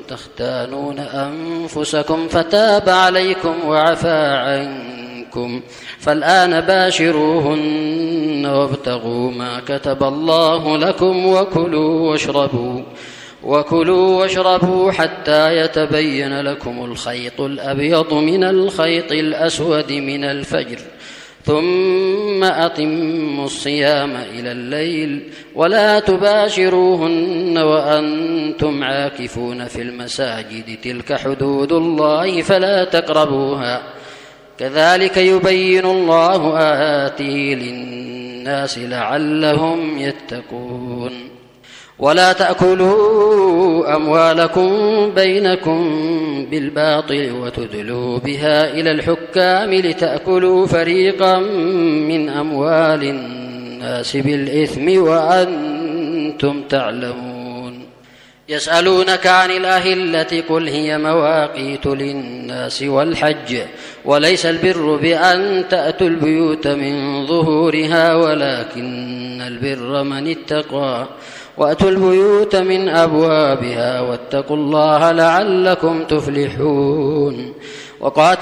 تختانون أنفسكم فتاب عليكم وعفى عنكم فالآن باشروهن وابتغوا ما كتب الله لكم وكلوا واشربوا حتى يتبين لكم الخيط الأبيض من الخيط الأسود من الفجر ثم أتموا الصيام إلى الليل ولا تباشروهن وأنتم عاكفون في المساجد تلك حدود الله فلا تقربوها كذلك يبين الله آياته للناس لعلهم يتقون ولا تأكلوا أموالكم بينكم بالباطل وتدلوا بها إلى الحكام لتأكلوا فريقا من أموال الناس بالإثم وأنتم تعلمون يسألونك عن الأهلة قل هي مواقيت للناس والحج وليس البر بأن تأتوا البيوت من ظهورها ولكن البر من اتقى وأتوا البيوت من أبوابها واتقوا الله لعلكم تفلحون وقاتلوا